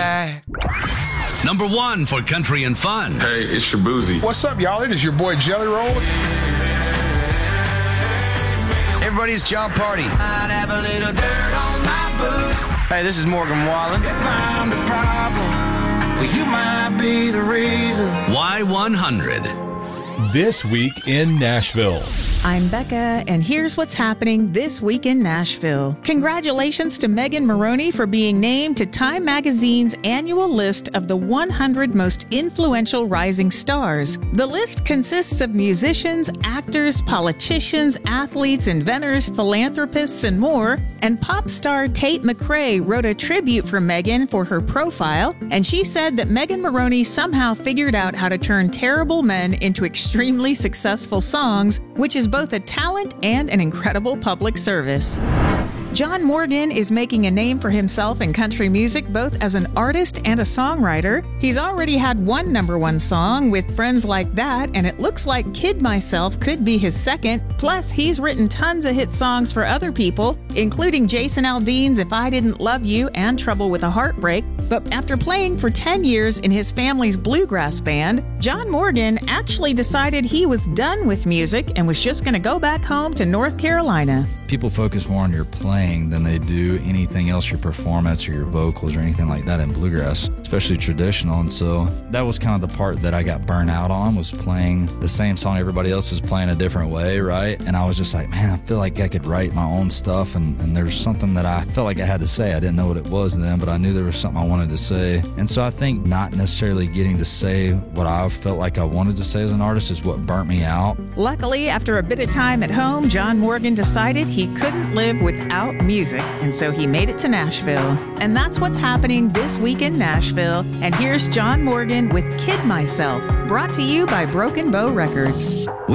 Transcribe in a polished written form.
back. Number 1 for country and fun. Hey, it's Shabuzi. What's up, y'all? It is your boy Jelly Roll. Everybody's John Party. I'd have a little dirt on my boots. Hey, this is Morgan Wallen. If I'm the problem, well, you might be the reason. Y100. This Week in Nashville. I'm Becca, and here's what's happening this week in Nashville. Congratulations to Megan Moroney for being named to Time Magazine's annual list of the 100 most influential rising stars. The list consists of musicians, actors, politicians, athletes, inventors, philanthropists, and more. And pop star Tate McRae wrote a tribute for Megan for her profile, and she said that Megan Moroney somehow figured out how to turn terrible men into extremely successful songs, which is both a talent and an incredible public service. John Morgan is making a name for himself in country music, both as an artist and a songwriter. He's already had one #1 song with Friends Like That, and it looks like Kid Myself could be his second. Plus, he's written tons of hit songs for other people, including Jason Aldean's If I Didn't Love You and Trouble with a Heartbreak. But after playing for 10 years in his family's bluegrass band, John Morgan actually decided he was done with music and was just going to go back home to North Carolina. People focus more on your playing than they do anything else, your performance or your vocals or anything like that in bluegrass, especially traditional. And so that was kind of the part that I got burnt out on, was playing the same song everybody else is playing a different way, right? And I was just like, man, I feel like I could write my own stuff, and there was something that I felt like I had to say. I didn't know what it was then, but I knew there was something I wanted to say. And so I think not necessarily getting to say what I felt like I wanted to say as an artist is what burnt me out. Luckily, after a bit of time at home, John Morgan decided he couldn't live without music, and so he made it to Nashville. And that's what's happening this week in Nashville. And here's John Morgan with Kid Myself, brought to you by Broken Bow Records.